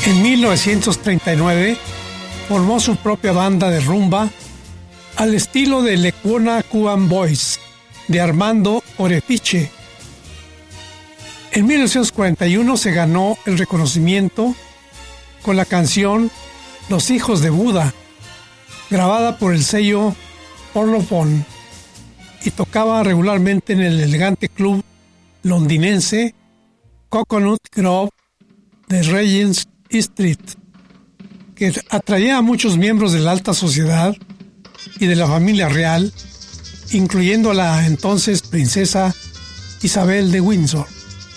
En 1939 formó su propia banda de rumba al estilo de Lacuna Coil Boys de Armando Orefice. En 1941 se ganó el reconocimiento con la canción Los Hijos de Buda, grabada por el sello Parlophone, y tocaba regularmente en el elegante club londinense Coconut Grove de Regent Street, que atraía a muchos miembros de la alta sociedad y de la familia real, incluyendo a la entonces princesa Isabel de Windsor.